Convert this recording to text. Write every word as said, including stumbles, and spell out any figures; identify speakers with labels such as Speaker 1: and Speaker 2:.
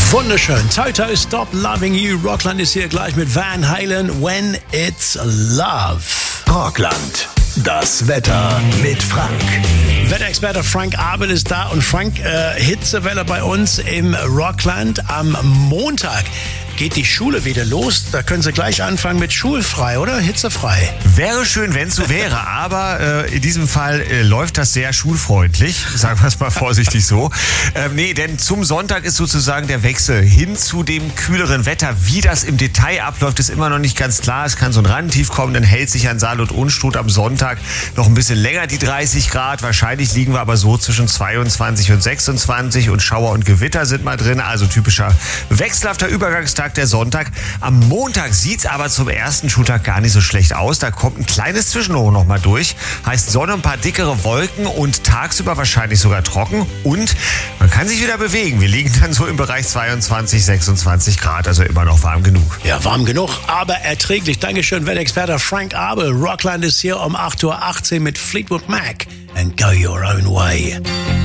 Speaker 1: Wunderschön. Toto, Stop Loving You. Rockland ist hier gleich mit Van Halen, When It's Love.
Speaker 2: Rockland, das Wetter mit Frank.
Speaker 1: Wetterexperte Frank Abel ist da und Frank, äh, Hitzewelle bei uns im Rockland. Am Montag geht die Schule wieder los. Da können Sie gleich anfangen mit schulfrei, oder? Hitzefrei.
Speaker 3: Wäre schön, wenn es so wäre, aber äh, in diesem Fall äh, läuft das sehr schulfreundlich, sagen wir es mal vorsichtig so. Ähm, nee, denn zum Sonntag ist sozusagen der Wechsel hin zu dem kühleren Wetter. Wie das im Detail abläuft, ist immer noch nicht ganz klar. Es kann so ein Randtief kommen, dann hält sich an Saal und Unstrut am Sonntag noch ein bisschen länger die dreißig Grad. Wahrscheinlich liegen wir aber so zwischen zweiundzwanzig und sechsundzwanzig und Schauer und Gewitter sind mal drin. Also typischer wechselhafter Übergangstag, der Sonntag. Am Montag sieht's aber zum ersten Schultag gar nicht so schlecht aus. Da kommt ein kleines Zwischenhoch noch mal durch. Heißt Sonne, ein paar dickere Wolken und tagsüber wahrscheinlich sogar trocken. Und man kann sich wieder bewegen. Wir liegen dann so im Bereich zweiundzwanzig, sechsundzwanzig Grad. Also immer noch warm genug.
Speaker 1: Ja, warm genug, aber erträglich. Dankeschön, Wetterexperte Frank Abel. Rockland ist hier um acht Uhr achtzehn mit Fleetwood Mac. And go your own way.